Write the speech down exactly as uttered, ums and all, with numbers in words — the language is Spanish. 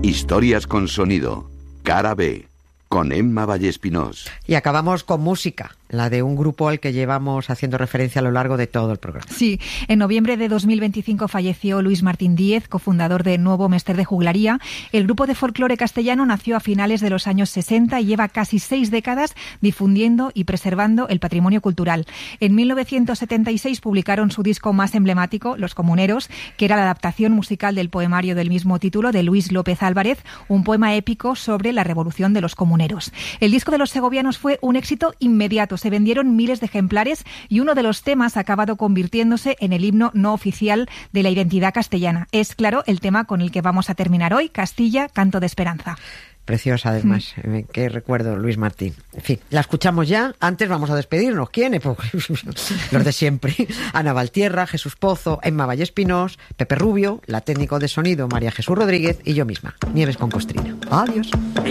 Historias con sonido. Cara B. Con Emma Vallespinós. Y acabamos con música, la de un grupo al que llevamos haciendo referencia a lo largo de todo el programa. Sí, en noviembre de dos mil veinticinco falleció Luis Martín Díez, cofundador de Nuevo Mester de Juglaría. El grupo de folclore castellano nació a finales de los años sesenta y lleva casi seis décadas difundiendo y preservando el patrimonio cultural. En mil novecientos setenta y seis publicaron su disco más emblemático, Los Comuneros, que era la adaptación musical del poemario del mismo título de Luis López Álvarez, un poema épico sobre la revolución de los comuneros. El disco de los segovianos fue un éxito inmediato. Se vendieron miles de ejemplares y uno de los temas ha acabado convirtiéndose en el himno no oficial de la identidad castellana. Es, claro, el tema con el que vamos a terminar hoy, Castilla, Canto de Esperanza. Preciosa, además. Mm. Qué recuerdo, Luis Martín. En fin, la escuchamos ya. Antes vamos a despedirnos. ¿Quiénes? Pues, los de siempre. Ana Valtierra, Jesús Pozo, Emma Vallespinós, Pepe Rubio, la técnico de sonido María Jesús Rodríguez y yo misma, Nieves con Costrina. Adiós.